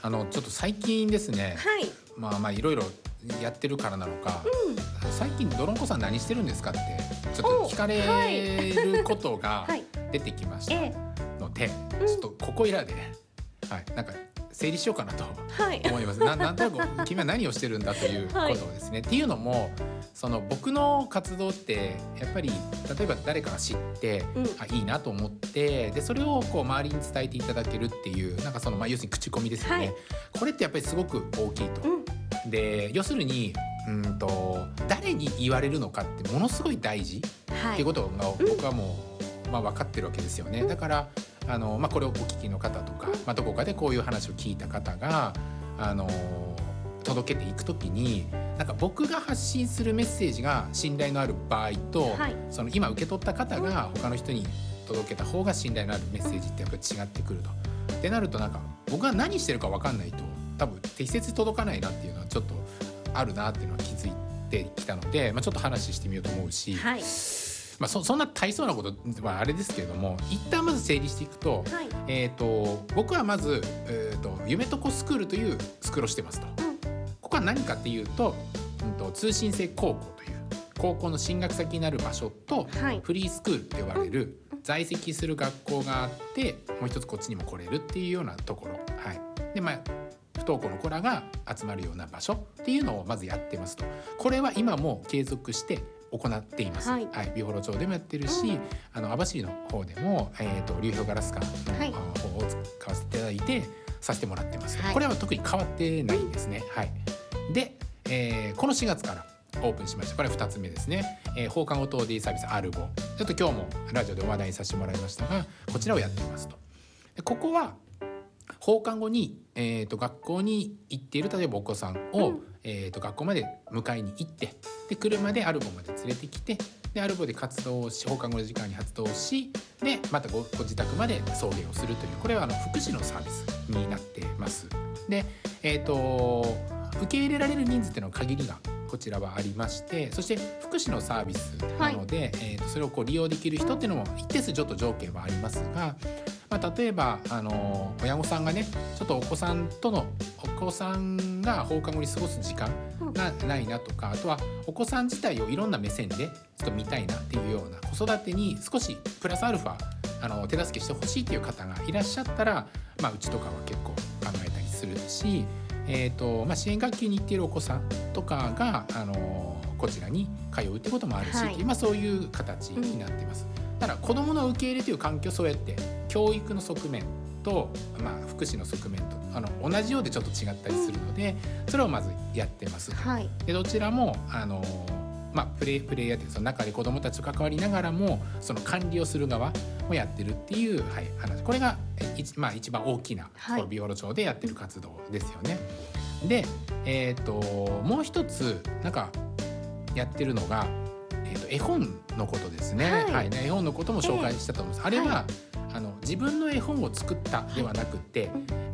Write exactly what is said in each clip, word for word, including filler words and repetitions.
あのちょっと最近ですね、 はい。 まあまあいろいろやってるからなのか、 うん。 最近ドロンコさん何してるんですかってちょっと聞かれることがはい。 出てきましたええ。 ので、 うんちょっとここいらで、はい、なんか整理しようかなとはい。 思います。ななんとなく君は何をしてるんだということをですね。っていうのもその僕の活動ってやっぱり例えば誰かが知って、 うん。 あいいなと思ってでそれをこう周りに伝えていただけるっていうなんかその、まあ、要するに口コミですよね、 はい。 これってやっぱりすごく大きいと。 うん。 で要するにうんと誰に言われるのかってものすごい大事はい。 っていうことが僕はもう、まあ、分かってるわけですよね。だからあの、まあ、これをお聞きの方とか、まあ、どこかでこういう話を聞いた方があの届けていくときになんか僕が発信するメッセージが信頼のある場合と、 はい。 その今受け取った方が他の人に届けた方が信頼のあるメッセージってやっぱり違ってくると。ってなるとなんか僕が何してるか分かんないと多分適切に届かないなっていうのはちょっとあるなっていうのは気づいてきたので、まあ、ちょっと話してみようと思うし、 はい。 まあ、そ, そんな大層なことはあれですけれども一旦まず整理していくと、 はい。 えー、と僕はまず、えー、と夢とこスクールというスクールをしてますと。 うん。 ここは何かっていうと、うん、と通信制高校という高校の進学先になる場所と、 はい。 フリースクールと呼ばれる在籍する学校があってもう一つこっちにも来れるっていうようなところ、はいでまあ、不登校の子らが集まるような場所っていうのをまずやってますと。これは今も継続して行っています。 ははいい、美幌町でもやってるし、あの網走の方でも、えー、と流氷ガラス館の、 はい方を使わせていただいてさせてもらってますと、 はいこれは特に変わってないんですね。はい、で、えーこのしがつからオープンしました。これはふたつめですね、えー、放課後等デイサービスアルボ、ちょっと今日もラジオでお話題にさせてもらいましたがこちらをやっていますと。でここは放課後に、えー、と学校に行っている例えばお子さんを、 うんえー、と学校まで迎えに行ってで車でアルボまで連れてきてでアルボで活動をし放課後の時間に発動しでまた ご, ご自宅まで送迎をするというこれはあの福祉のサービスになっています。で、えー、と受け入れられる人数っていうのは限りがこちらはありましてそして福祉のサービスなので、はいえー、とそれをこう利用できる人っていうのも一定数ちょっと条件はありますが、まあ、例えば、あのー、親御さんがねちょっとお子さんとのお子さんが放課後に過ごす時間がないなとか、あとはお子さん自体をいろんな目線でちょっと見たいなっていうような子育てに少しプラスアルファあの手助けしてほしいっていう方がいらっしゃったら、まあ、うちとかは結構考えたりするし、えーとまあ、支援学級に行っているお子さんとかが、あのー、こちらに通うってこともあるし、はいまあ、そういう形になっています。うん、ただ子どもの受け入れという環境そうやって教育の側面と、まあ、福祉の側面とあの同じようでちょっと違ったりするので、うん、それをまずやってます。はい、でどちらもあのまあ、プレイプレイヤーというその中で子どもたちと関わりながらもその管理をする側もやってるっていう、はい、話これが一、まあ、一番大きな、はい、この美幌町でやってる活動ですよね。で、えー、ともう一つなんかやってるのが、えー、と絵本のことですね。はいはい、絵本のことも紹介したと思います。えー、あれは、はい、あの自分の絵本を作ったではなくて、はい、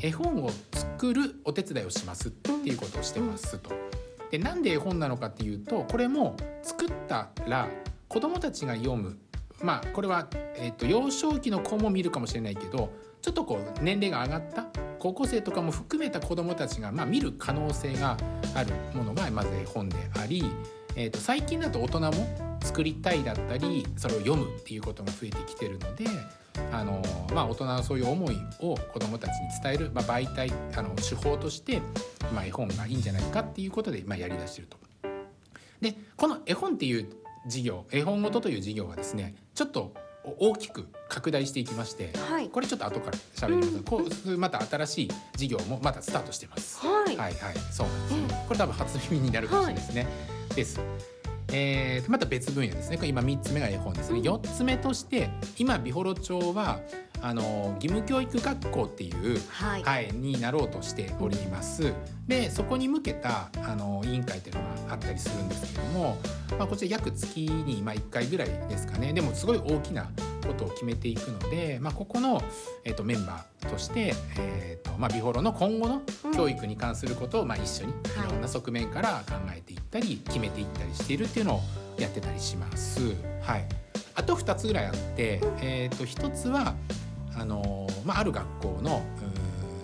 絵本を作るお手伝いをしますっていうことをしてますと。でなんで絵本なのかっていうとこれも作ったら子どもたちが読むまあこれは、えーと、幼少期の子も見るかもしれないけどちょっとこう年齢が上がった高校生とかも含めた子どもたちが、まあ、見る可能性があるものがまず絵本であり、えーと、最近だと大人も作りたいだったりそれを読むっていうことが増えてきてるのであの、まあ、大人のそういう思いを子どもたちに伝える、まあ、媒体あの手法としてまあ、絵本がいいんじゃないかっていうことで、まあ、やりだしてると。でこの絵本っていう事業絵本ごとという事業はですねちょっと大きく拡大していきまして、はい、これちょっと後から喋ります、うん、こうまた新しい事業もまたスタートしてます。はい、はいはいそうなんですね、うん、これ多分初耳になるかもしれないですね、はい、ですえー、また別分野ですね。これ今みっつめが絵本ですね、うん、よっつめとして今美幌町はあの義務教育学校っていう、はいはい、になろうとしております。でそこに向けたあの委員会っていうのがあったりするんですけども、まあ、こちら約月に、まあ、いっかいぐらいですかね。でもすごい大きなことを決めていくので、まあ、ここの、えー、とメンバーとして、えーとまあ、美幌の今後の教育に関することを、まあ、一緒にいろんな側面から考えていったり決めていったりしているっていうのをやってたりします。はい、あとふたつぐらいあって、えー、とひとつはあの、まあ、ある学校のうーんと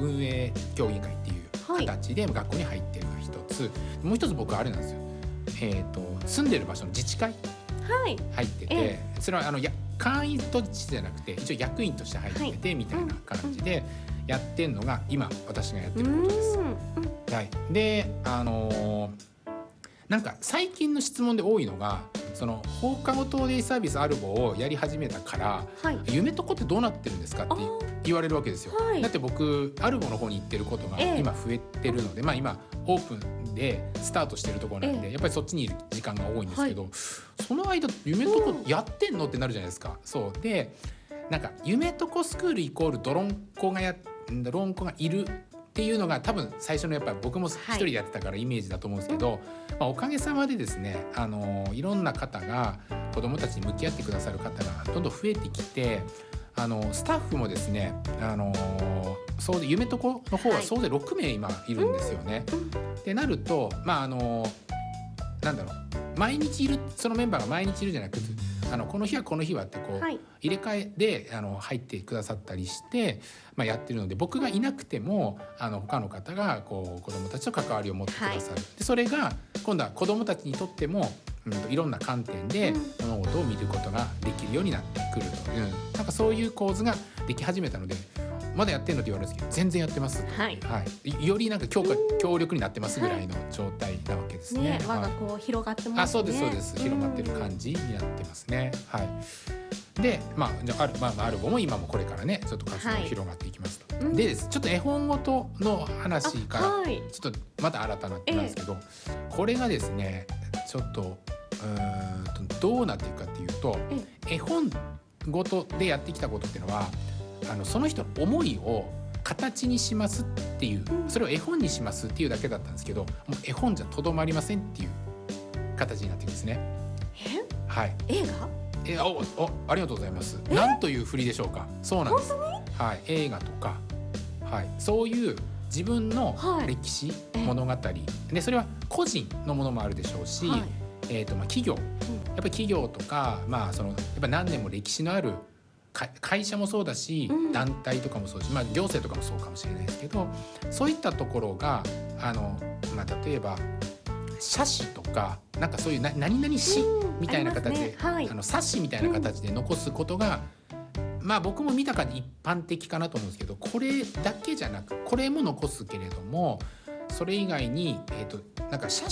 運営協議会っていう形で学校に入ってるのが一つ、もう一つ僕はあれなんですよ、えー、と住んでる場所の自治会はい入ってて、 えそれはあのや会員としてじゃなくて一応役員として入っててみたいな感じでやってんのが今私がやってることです。 うんうんはい、であのーなんか最近の質問で多いのが、その放課後等デイサービスアルボをやり始めたから、 はい夢とこってどうなってるんですかってあー言われるわけですよ、 はいだって僕アルボの方に行ってることがええ今増えてるので、まあ今オープンでスタートしてるところなんで、 ええやっぱりそっちにいる時間が多いんですけど、その間夢とこやってんのってなるじゃないですか。そうで、なんか夢とこスクールイコールドロンコがやドロンコがいるっていうのが多分最初のやっぱり僕も一人でやってたからイメージだと思うんですけど、まあ、おかげさまでですね、あのいろんな方が子どもたちに向き合ってくださる方がどんどん増えてきて、あのスタッフもですね、あのそうで夢とこの方は総勢ろくめい今いるんですよね。ってなると、まああのなんだろう、毎日いるそのメンバーが毎日いるじゃなくて、あのこの日はこの日はってこう、 はい入れ替えであの入ってくださったりして、まあ、やってるので、僕がいなくてもあの他の方がこう子どもたちと関わりを持ってくださる、でそれが今度は子どもたちにとっても、うん、いろんな観点で物事を見ることができるようになってくるという、なんかそういう構図ができ始めたので、まだやってんのって言われるんですけど全然やってますと、 はいはい、よりなんか強化強力になってますぐらいの状態なわけですね。 ね、輪がはいこう広がってますね。 あ、そうですそうです、広まってる感じになってますね。はい。で、まあじゃああるまあまあアルボも今もこれからねちょっと活動が広がっていきますと。 はいでです、ちょっと絵本ごとの話からあはいちょっとまた新たななんですけど、これがですねちょっとうーんとどうなっていくかっていうと、絵本ごとでやってきたことっていうのは、あのその人の思いを形にしますっていう、それを絵本にしますっていうだけだったんですけど、もう絵本じゃとどまりませんっていう形になっていくんですね。 えはい。 映画えおおありがとうございます。なんという振りでしょうか。そうなんです。はい、映画とか、はい、そういう自分のはい歴史、 え物語で、それは個人のものもあるでしょうし、 はいえーとまあ、企業、やっぱり企業とか、まあ、そのやっぱ何年も歴史のあるか会社もそうだし、 うん団体とかもそうだし、まあ、行政とかもそうかもしれないですけど、そういったところがあの、まあ、例えば写真とかなんかそういうな何々詩うんみたいなあり形で、 ますねはいあの冊子みたいな形で残すことが、まあ僕も見た感じ一般的かなと思うんですけど、これだけじゃなくこれも残すけれども、それ以外に、えーとなんか写